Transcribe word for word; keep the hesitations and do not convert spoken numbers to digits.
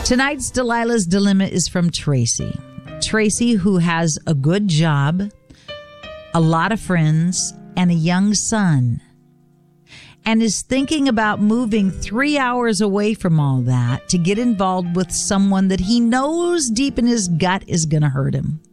Tonight's Delilah's Dilemma is from Tracy. Tracy, who has a good job, a lot of friends, and a young son, and is thinking about moving three hours away from all that to get involved with someone that he knows deep in his gut is going to hurt him.